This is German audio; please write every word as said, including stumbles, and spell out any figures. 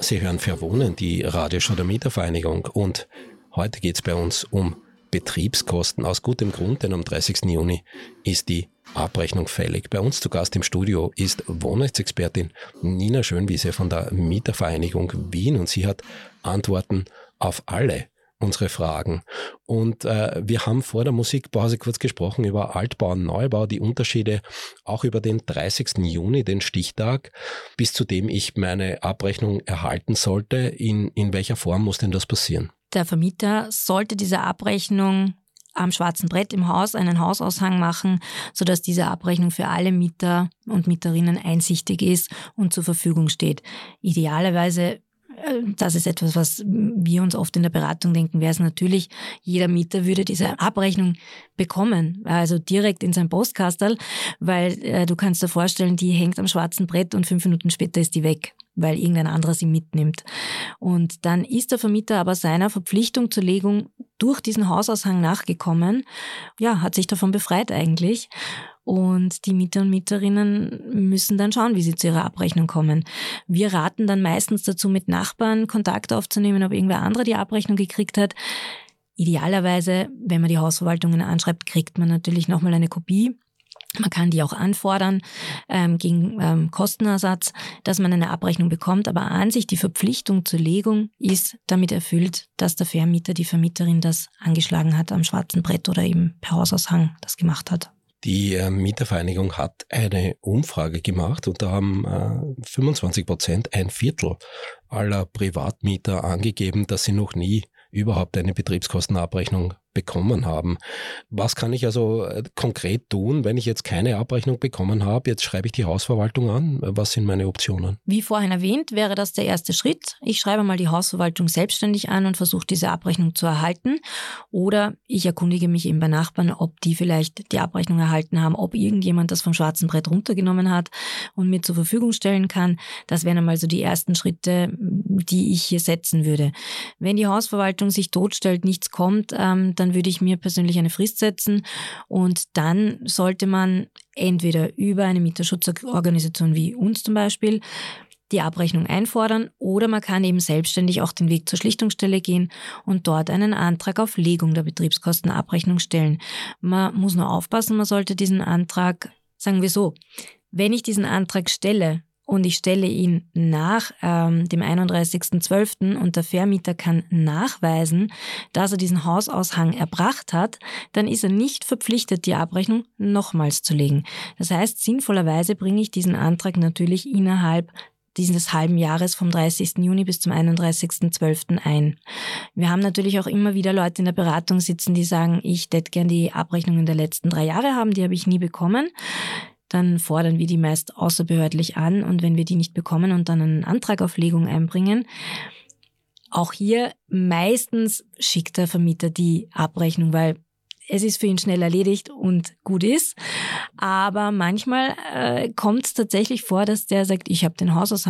Sie hören für Wohnen, die Radioshow der Mietervereinigung, und heute geht es bei uns um Betriebskosten. Aus gutem Grund, denn am dreißigsten Juni ist die Abrechnung fällig. Bei uns zu Gast im Studio ist Wohnrechtsexpertin Nina Schönwiese von der Mietervereinigung Wien, und sie hat Antworten auf alle unsere Fragen. Und äh, wir haben vor der Musikpause kurz gesprochen über Altbau und Neubau, die Unterschiede, auch über den dreißigsten Juni, den Stichtag, bis zu dem ich meine Abrechnung erhalten sollte. In, in welcher Form muss denn das passieren? Der Vermieter sollte diese Abrechnung am schwarzen Brett im Haus einen Hausaushang machen, sodass diese Abrechnung für alle Mieter und Mieterinnen einsichtig ist und zur Verfügung steht. Idealerweise, das ist etwas, was wir uns oft in der Beratung denken, wäre es natürlich, jeder Mieter würde diese Abrechnung bekommen, also direkt in sein Postkastel, weil äh, du kannst dir vorstellen, die hängt am schwarzen Brett und fünf Minuten später ist die weg, weil irgendein anderer sie mitnimmt. Und dann ist der Vermieter aber seiner Verpflichtung zur Legung durch diesen Hausaushang nachgekommen, ja, hat sich davon befreit eigentlich. Und die Mieter und Mieterinnen müssen dann schauen, wie sie zu ihrer Abrechnung kommen. Wir raten dann meistens dazu, mit Nachbarn Kontakt aufzunehmen, ob irgendwer andere die Abrechnung gekriegt hat. Idealerweise, wenn man die Hausverwaltungen anschreibt, kriegt man natürlich nochmal eine Kopie. Man kann die auch anfordern ähm, gegen ähm, Kostenersatz, dass man eine Abrechnung bekommt. Aber an sich die Verpflichtung zur Legung ist damit erfüllt, dass der Vermieter, die Vermieterin das angeschlagen hat am schwarzen Brett oder eben per Hausaushang das gemacht hat. Die äh, Mietervereinigung hat eine Umfrage gemacht, und da haben äh, fünfundzwanzig Prozent, ein Viertel aller Privatmieter angegeben, dass sie noch nie überhaupt eine Betriebskostenabrechnung bekommen haben. Was kann ich also äh, konkret tun, wenn ich jetzt keine Abrechnung bekommen habe? Jetzt schreibe ich die Hausverwaltung an. Was sind meine Optionen? Wie vorhin erwähnt, wäre das der erste Schritt. Ich schreibe mal die Hausverwaltung selbstständig an und versuche, diese Abrechnung zu erhalten. Oder ich erkundige mich eben bei Nachbarn, ob die vielleicht die Abrechnung erhalten haben, ob irgendjemand das vom schwarzen Brett runtergenommen hat und mir zur Verfügung stellen kann. Das wären einmal so die ersten Schritte, die ich hier setzen würde. Wenn die Hausverwaltung sich totstellt, nichts kommt, ähm, dann würde ich mir persönlich eine Frist setzen, und dann sollte man entweder über eine Mieterschutzorganisation wie uns zum Beispiel die Abrechnung einfordern, oder man kann eben selbstständig auch den Weg zur Schlichtungsstelle gehen und dort einen Antrag auf Legung der Betriebskostenabrechnung stellen. Man muss nur aufpassen, man sollte diesen Antrag, sagen wir so, wenn ich diesen Antrag stelle, und ich stelle ihn nach ähm, dem einunddreißigsten zwölften und der Vermieter kann nachweisen, dass er diesen Hausaushang erbracht hat, dann ist er nicht verpflichtet, die Abrechnung nochmals zu legen. Das heißt, sinnvollerweise bringe ich diesen Antrag natürlich innerhalb dieses halben Jahres vom dreißigsten Juni bis zum einunddreißigsten zwölften ein. Wir haben natürlich auch immer wieder Leute in der Beratung sitzen, die sagen, ich hätte gern die Abrechnungen der letzten drei Jahre haben, die habe ich nie bekommen. Dann fordern wir die meist außerbehördlich an, und wenn wir die nicht bekommen und dann einen Antrag auf Legung einbringen, auch hier meistens schickt der Vermieter die Abrechnung, weil es ist für ihn schnell erledigt und gut ist. Aber manchmal äh, kommt es tatsächlich vor, dass der sagt, ich habe den Hausaushang